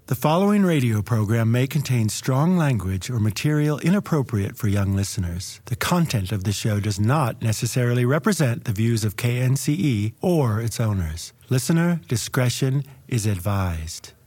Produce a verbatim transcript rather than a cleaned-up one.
The following radio program may contain strong language or material inappropriate for young listeners. The content of the show does not necessarily represent the views of K N C E or its owners. Listener discretion is advised.